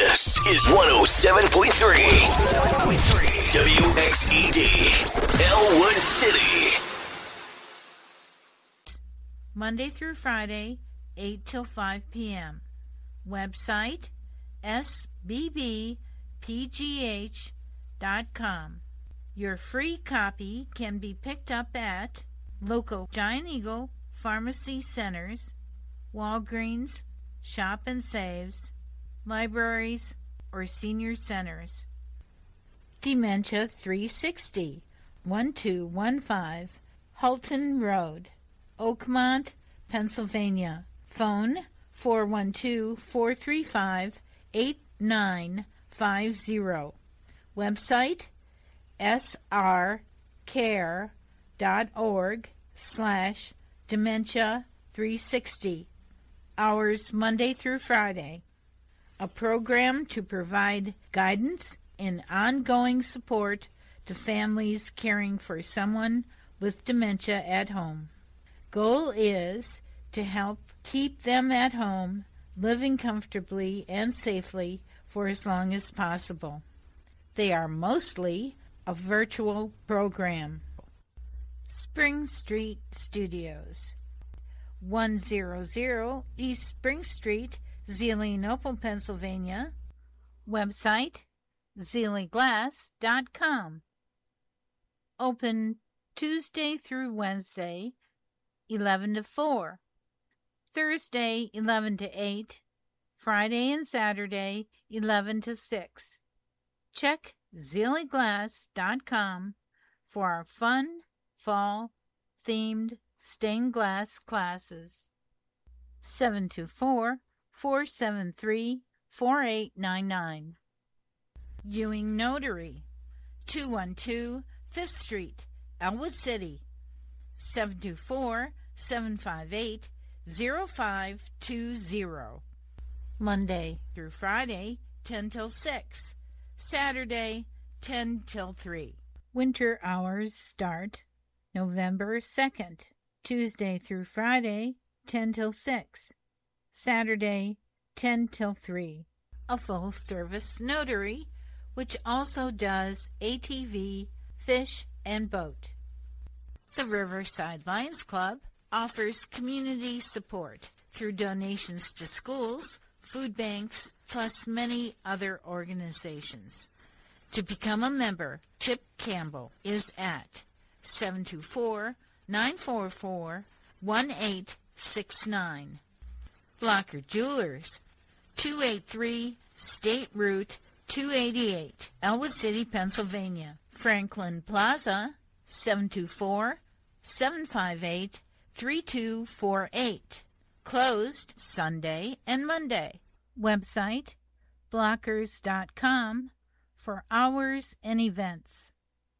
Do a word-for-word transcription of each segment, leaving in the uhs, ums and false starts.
This is one oh seven point three W X E D, Elwood City. Monday through Friday, eight till five p.m. Website, S B B P G H dot com. Your free copy can be picked up at local Giant Eagle pharmacy centers, Walgreens, Shop and Saves, libraries, or senior centers. Dementia three sixty, twelve fifteen Halton Road, Oakmont, Pennsylvania. Phone four one two, four three five, eight nine five zero. Website srcare.org slash dementia 360. Hours Monday through Friday. A program to provide guidance and ongoing support to families caring for someone with dementia at home. Goal is to help keep them at home, living comfortably and safely for as long as possible. They are mostly a virtual program. Spring Street Studios, one hundred East Spring Street, Zelienople, Pennsylvania. Website, zelie glass dot com. Open Tuesday through Wednesday, eleven to four. Thursday, eleven to eight. Friday and Saturday, eleven to six. Check zelie glass dot com for our fun, fall-themed stained glass classes. seven two four, four seven three, four eight nine nine. Ewing Notary, two one two Fifth Street, Elwood City, seven two four, seven five eight, zero five two zero. Monday through Friday, ten till six. Saturday, ten till three. Winter hours start November second. Tuesday through Friday, ten till six. Saturday, ten till three. A full-service notary, which also does A T V, fish, and boat. The Riverside Lions Club offers community support through donations to schools, food banks, plus many other organizations. To become a member, Chip Campbell is at seven two four, nine four four, one eight six nine. Blocker Jewelers, two eighty-three State Route two eighty-eight, Elwood City, Pennsylvania. Franklin Plaza, seven two four, seven five eight, three two four eight. Closed Sunday and Monday. Website, blockers dot com for hours and events.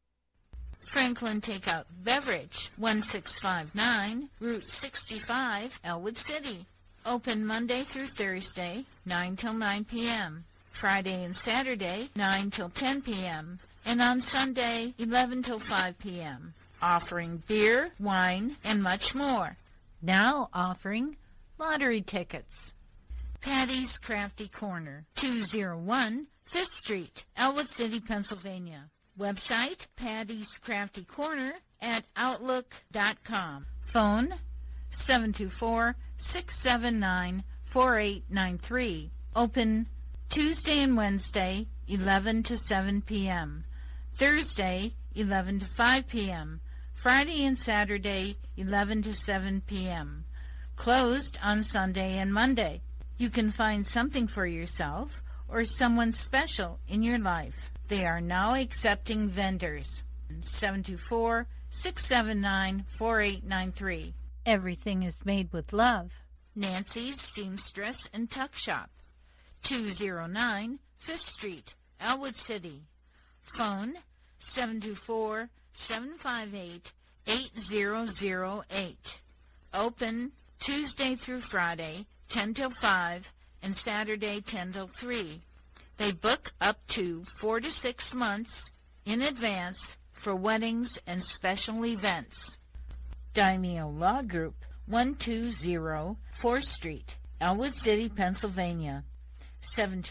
Franklin Takeout Beverage, one six five nine, Route sixty-five, Elwood City. Open Monday through Thursday, nine till nine p.m. Friday and Saturday, nine till ten p.m. And on Sunday, eleven till five p.m. Offering beer, wine, and much more. Now offering lottery tickets. Patty's Crafty Corner, two oh one Fifth Street, Elwood City, Pennsylvania. Website, Patty's Crafty Corner at outlook dot com. Phone, seven two four, six seven nine, four eight nine three. Open Tuesday and Wednesday, eleven to seven p.m. Thursday, eleven to five p.m. Friday and Saturday, eleven to seven p.m. Closed on Sunday and Monday. You can find something for yourself or someone special in your life. They are now accepting vendors. seven two four, six seven nine, four eight nine three. Everything is made with love. Nancy's Seamstress and Tuck Shop, two oh nine Fifth Street, Elwood City. Phone, seven two four, seven five eight, eight zero zero eight. Open Tuesday through Friday, ten till five, and Saturday, ten till three. They book up to four to six months in advance for weddings and special events. Daimyo Law Group, one two zero fourth Street, Elwood City, Pennsylvania. seven